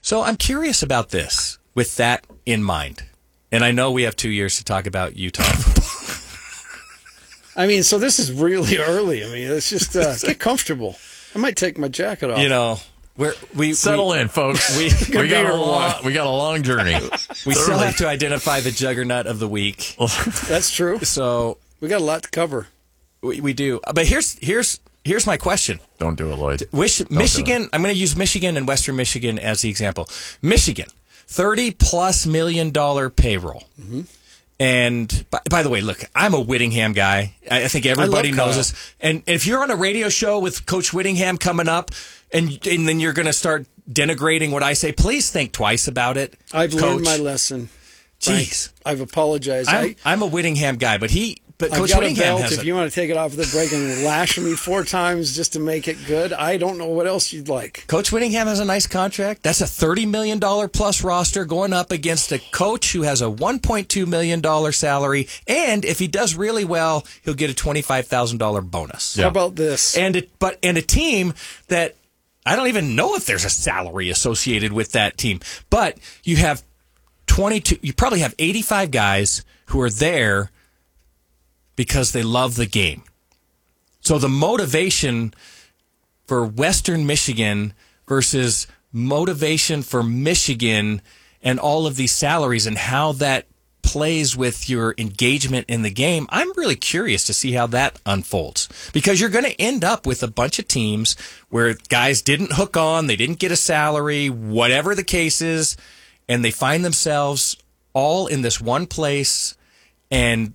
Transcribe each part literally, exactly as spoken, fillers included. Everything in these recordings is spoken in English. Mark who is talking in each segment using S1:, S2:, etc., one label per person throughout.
S1: So I'm curious about this with that in mind. And I know we have two years to talk about Utah football.
S2: I mean, so this is really early. I mean, it's just uh, get comfortable. I might take my jacket off.
S1: You know, we're, we
S3: settle
S1: we,
S3: in, folks.
S1: We,
S3: we got a long, we got a long journey.
S1: We still have to identify the juggernaut of the week.
S2: That's true.
S1: So
S2: we got a lot to cover.
S1: We, we do. But here's here's here's my question.
S3: Don't do it, Lloyd.
S1: Wish, Michigan. I'm going to use Michigan and Western Michigan as the example. Michigan, thirty plus million dollar payroll. Mm-hmm. And by, by the way, look, I'm a Whittingham guy. I, I think everybody
S2: I
S1: knows
S2: Kyle.
S1: this. And if you're on a radio show with Coach Whittingham coming up, and and then you're going to start denigrating what I say, please think twice about it.
S2: I've
S1: Coach.
S2: learned my lesson.
S1: Jeez,
S2: Frank. I've apologized.
S1: I'm,
S2: I,
S1: I'm a Whittingham guy, but he, but
S2: I've
S1: Coach
S2: got
S1: Whittingham
S2: a belt.
S1: has
S2: If
S1: a,
S2: you want to take it off the break and lash me four times just to make it good, I don't know what else you'd like.
S1: Coach Whittingham has a nice contract. That's a thirty million dollars plus roster going up against a coach who has a one point two million dollars salary. And if he does really well, he'll get a twenty-five thousand dollars bonus.
S2: Yeah. How about this?
S1: And it, but and a team that I don't even know if there's a salary associated with that team. But you have twenty-two, you probably have eighty-five guys who are there because they love the game. So the motivation for Western Michigan versus motivation for Michigan and all of these salaries and how that plays with your engagement in the game, I'm really curious to see how that unfolds. Because you're going to end up with a bunch of teams where guys didn't hook on, they didn't get a salary, whatever the case is, and they find themselves all in this one place, and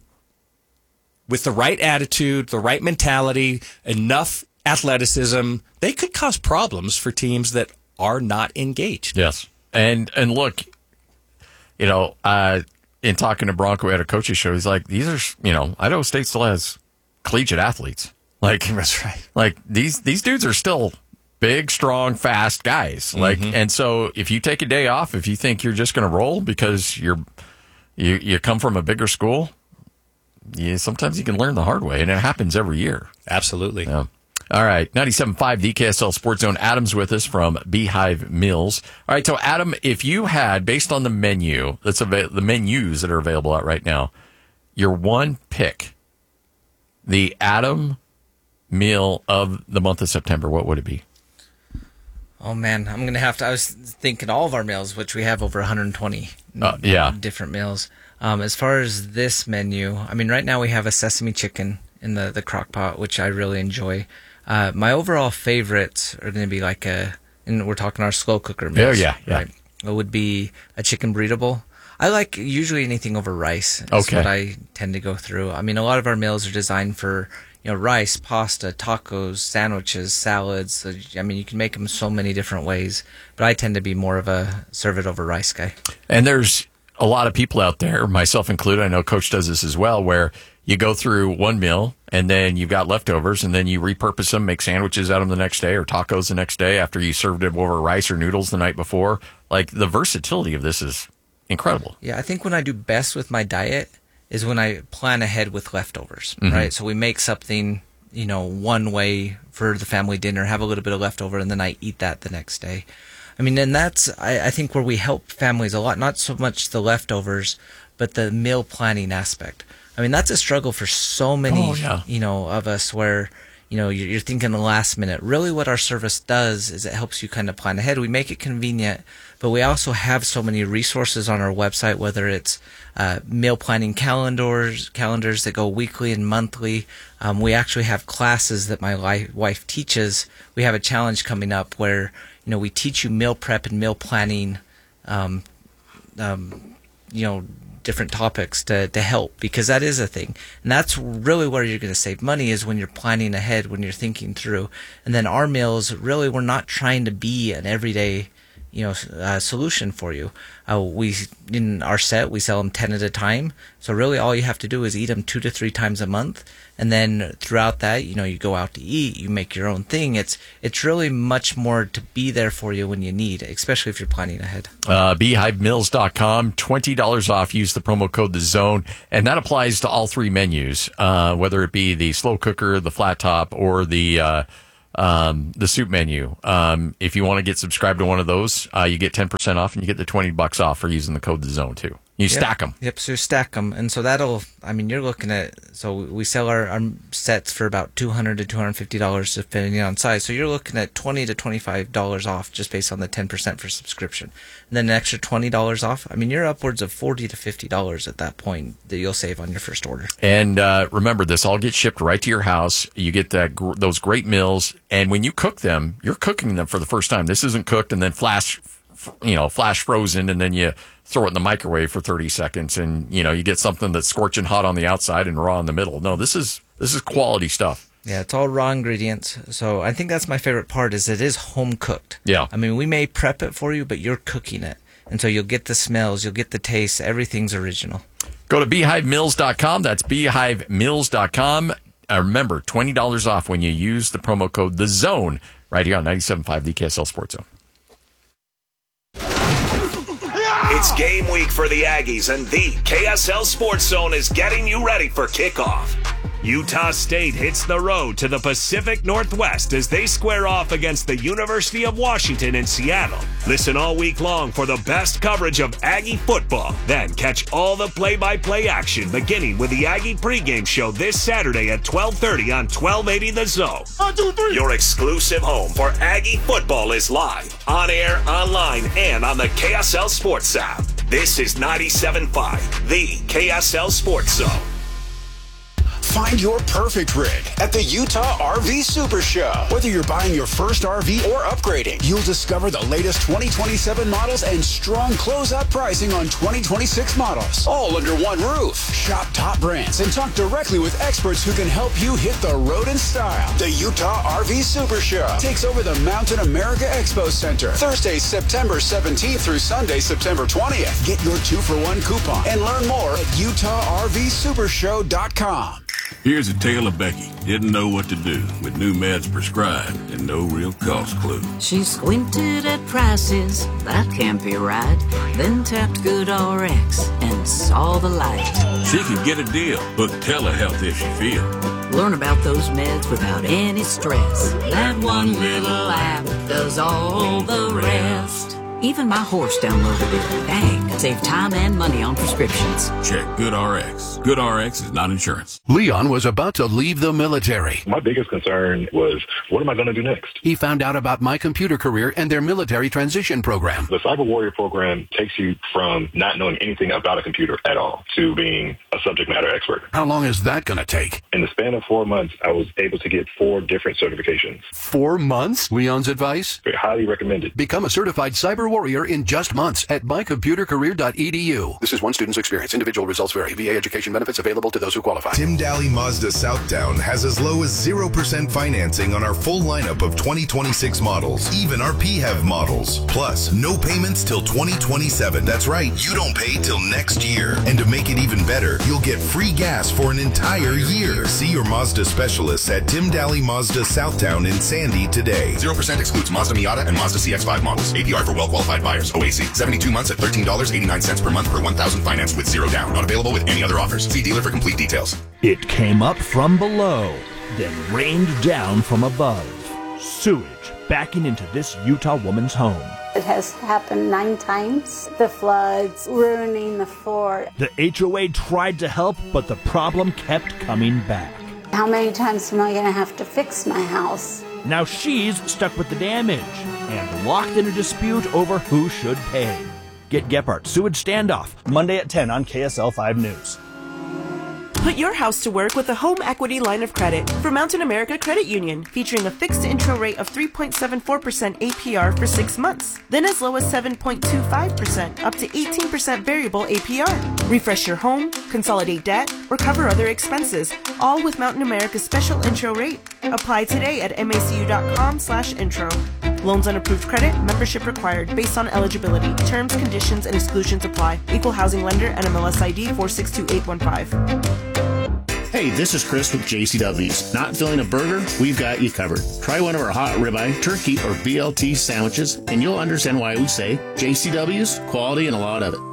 S1: with the right attitude, the right mentality, enough athleticism, they could cause problems for teams that are not engaged.
S3: Yes. And and look, you know, uh, in talking to Bronco at a coach's show, he's like, these are, you know, Idaho State still has collegiate athletes. Like,
S1: that's right.
S3: Like these these dudes are still big, strong, fast guys. Like, mm-hmm. And so if you take a day off, if you think you're just going to roll because you're you you come from a bigger school, yeah, sometimes you can learn the hard way, and it happens every year.
S1: Absolutely.
S3: Yeah. All right, ninety-seven point five D K S L Sports Zone. Adam's with us from Beehive Mills. All right, so Adam, if you had, based on the menu that's av- the menus that are available out right now, your one pick, the Adam meal of the month of September, what would it be?
S4: Oh man, I'm gonna have to. I was thinking all of our meals, which we have over one hundred twenty
S3: uh, yeah.
S4: different meals. Um, as far as this menu, I mean, right now we have a sesame chicken in the, the crock pot, which I really enjoy. Uh, my overall favorites are going to be like a, and we're talking our slow cooker meals.
S3: Oh, yeah, yeah.
S4: Right? It would be a chicken burrito bowl. I like usually anything over rice. Is
S3: okay.
S4: what I tend to go through. I mean, a lot of our meals are designed for, you know, rice, pasta, tacos, sandwiches, salads. So, I mean, you can make them so many different ways, but I tend to be more of a serve it over rice guy.
S3: And there's a lot of people out there, myself included, I know Coach does this as well, where you go through one meal and then you've got leftovers and then you repurpose them, make sandwiches out of them the next day or tacos the next day after you served it over rice or noodles the night before. Like, the versatility of this is incredible.
S4: Yeah, I think when I do best with my diet is when I plan ahead with leftovers,
S3: mm-hmm.
S4: right? So we make something, you know, one way for the family dinner, have a little bit of leftover, and then I eat that the next day. I mean, and that's, I, I think, where we help families a lot, not so much the leftovers, but the meal planning aspect. I mean, that's a struggle for so many,
S3: oh, yeah.
S4: you know, of us where, you know, you're, you're thinking the last minute. Really what our service does is it helps you kind of plan ahead. We make it convenient, but we also have so many resources on our website, whether it's uh, meal planning calendars, calendars that go weekly and monthly. Um, we actually have classes that my li- wife teaches. We have a challenge coming up where, you know, we teach you meal prep and meal planning, um, um, you know, different topics to, to help, because that is a thing. And that's really where you're going to save money, is when you're planning ahead, when you're thinking through. And then our meals, really, we're not trying to be an everyday, you know, uh, solution for you. Uh, we, in our set, we sell them ten at a time. So really all you have to do is eat them two to three times a month. And then throughout that, you know, you go out to eat, you make your own thing. It's it's really much more to be there for you when you need, especially if you're planning ahead.
S3: Uh, beehive mills dot com, twenty dollars off. Use the promo code The Zone, and that applies to all three menus, uh, whether it be the slow cooker, the flat top, or the uh, um, the soup menu. Um, if you want to get subscribed to one of those, uh, you get ten percent off and you get the twenty bucks off for using the code The Zone too. You
S4: Yep.
S3: stack them.
S4: Yep, so you stack them. And so that'll, I mean, you're looking at, so we sell our, our sets for about two hundred to two hundred fifty dollars depending on size. So you're looking at twenty to twenty-five dollars off just based on the ten percent for subscription. And then an extra twenty dollars off. I mean, you're upwards of forty to fifty dollars at that point that you'll save on your first order.
S3: And uh, remember, this all gets shipped right to your house. You get that gr- those great meals. And when you cook them, you're cooking them for the first time. This isn't cooked and then flash, you know, flash frozen and then you throw it in the microwave for thirty seconds and, you know, you get something that's scorching hot on the outside and raw in the middle. No, this is this is quality stuff.
S4: Yeah, it's all raw ingredients. So I think that's my favorite part is it is home cooked.
S3: Yeah.
S4: I mean, we may prep it for you, but you're cooking it. And so you'll get the smells, you'll get the taste. Everything's original.
S3: Go to beehive mills dot com. That's beehive mills dot com. Uh, remember, twenty dollars off when you use the promo code The Zone right here on ninety-seven point five the K S L Sports Zone.
S5: It's game week for the Aggies, and the K S L Sports Zone is getting you ready for kickoff. Utah State hits the road to the Pacific Northwest as they square off against the University of Washington in Seattle. Listen all week long for the best coverage of Aggie football. Then catch all the play-by-play action beginning with the Aggie pregame show this Saturday at twelve thirty on twelve eighty The Zone. One, two, three. Your exclusive home for Aggie football is live, on air, online, and on the K S L Sports app. This is ninety-seven point five, the K S L Sports Zone.
S6: Find your perfect rig at the Utah R V Super Show. Whether you're buying your first R V or upgrading, you'll discover the latest twenty twenty-seven models and strong closeout pricing on twenty twenty-six models, all under one roof. Shop top brands and talk directly with experts who can help you hit the road in style. The Utah R V Super Show takes over the Mountain America Expo Center Thursday, September seventeenth through Sunday, September twentieth. Get your two for one coupon and learn more at utah r v super show dot com.
S7: Here's a tale of Becky. Didn't know what to do with new meds prescribed and no real cost clue.
S8: She squinted at prices, that can't be right. Then tapped GoodRx and saw the light.
S7: She could get a deal, book telehealth if she feel.
S8: Learn about those meds without any stress. That one little app does all the rest. Even my horse downloaded it. Dang, save time and money on prescriptions.
S7: Check GoodRx. GoodRx is not insurance.
S9: Leon was about to leave the military.
S10: My biggest concern was, what am I going to do next?
S9: He found out about My Computer Career and their military transition program.
S10: The Cyber Warrior program takes you from not knowing anything about a computer at all to being a subject matter expert.
S9: How long is that going to take?
S10: In the span of four months, I was able to get four different certifications.
S9: Four months? Leon's advice?
S10: Very highly recommended.
S9: Become a certified cyber warrior in just months at my computer career dot e d u. This is one student's experience. Individual results vary. V A education benefits available to those who qualify.
S11: Tim Daly Mazda Southtown has as low as zero percent financing on our full lineup of twenty twenty-six models, even our P HEV models. Plus, no payments till twenty twenty-seven. That's right, you don't pay till next year. And to make it even better, you'll get free gas for an entire year. See your Mazda specialists at Tim Daly Mazda Southtown in Sandy today.
S12: zero percent excludes Mazda Miata and Mazda C X five models. A P R for well-qualified buyers. O A C. seventy-two months at thirteen dollars and eighty-nine cents per month per one thousand financed with zero down. Not available with any other offers. See dealer for complete details.
S13: It came up from below, then rained down from above. Sewage backing into this Utah woman's home.
S14: It has happened nine times. The floods ruining the floor.
S13: The H O A tried to help, but the problem kept coming back.
S14: How many times am I going to have to fix my house?
S13: Now she's stuck with the damage and locked in a dispute over who should pay. Get Gephardt's Sewage Standoff, Monday at ten on K S L five News.
S15: Put your house to work with a home equity line of credit from Mountain America Credit Union, featuring a fixed intro rate of three point seven four percent A P R for six months, then as low as seven point two five percent, up to eighteen percent variable A P R. Refresh your home, consolidate debt, or cover other expenses, all with Mountain America's special intro rate. Apply today at macu.com slash intro. Loans on approved credit, membership required, based on eligibility. Terms, conditions, and exclusions apply. Equal housing lender, N M L S I D four six two eight one five.
S16: Hey, this is Chris with J C W's. Not feeling a burger? We've got you covered. Try one of our hot ribeye, turkey, or B L T sandwiches, and you'll understand why we say J C W's, quality and a lot of it.